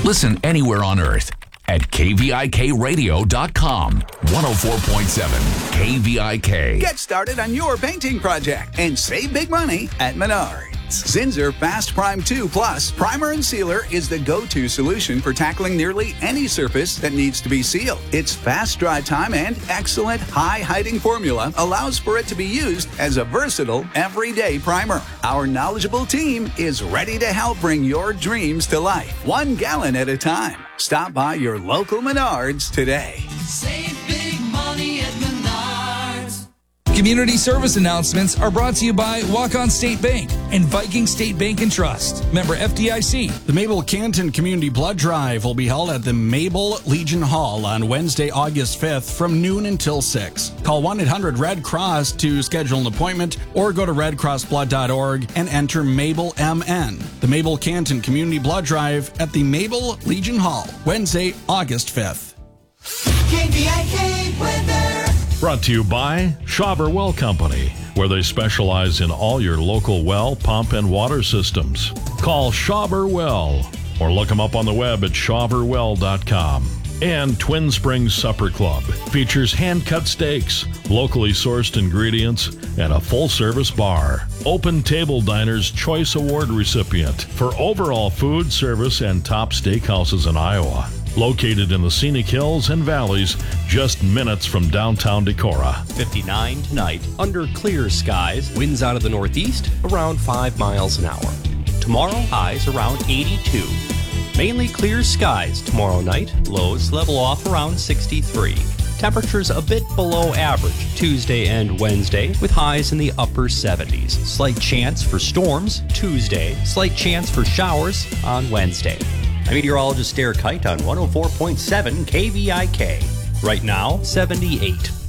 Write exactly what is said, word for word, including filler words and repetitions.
Listen anywhere on earth at K V I K radio dot com. one oh four point seven K V I K. Get started on your painting project and save big money at Menards. Zinsser Fast Prime two Plus Primer and Sealer is the go-to solution for tackling nearly any surface that needs to be sealed. Its fast dry time and excellent high-hiding formula allows for it to be used as a versatile, everyday primer. Our knowledgeable team is ready to help bring your dreams to life, one gallon at a time. Stop by your local Menards today. Save big money at Menards. Community service announcements are brought to you by Walk-On State Bank and Viking State Bank and Trust. Member F D I C. The Mabel Canton Community Blood Drive will be held at the Mabel Legion Hall on Wednesday, August fifth from noon until six. Call one eight hundred red cross to schedule an appointment or go to red cross blood dot org and enter Mabel M N. The Mabel Canton Community Blood Drive at the Mabel Legion Hall, Wednesday, August fifth. K V I K weather. Brought to you by Schauber Well Company, where they specialize in all your local well, pump, and water systems. Call Schauber Well or look them up on the web at schauber well dot com. And Twin Springs Supper Club features hand-cut steaks, locally sourced ingredients, and a full-service bar. Open Table Diner's Choice Award recipient for overall food, service, and top steakhouses in Iowa. Located in the scenic hills and valleys, just minutes from downtown Decorah. fifty-nine tonight, under clear skies, winds out of the northeast, around five miles an hour. Tomorrow, highs around eighty-two. Mainly clear skies tomorrow night, lows level off around sixty-three. Temperatures a bit below average Tuesday and Wednesday, with highs in the upper seventies. Slight chance for storms Tuesday, slight chance for showers on Wednesday. I'm meteorologist Derek Kite on one oh four point seven K V I K. Right now, seventy-eight.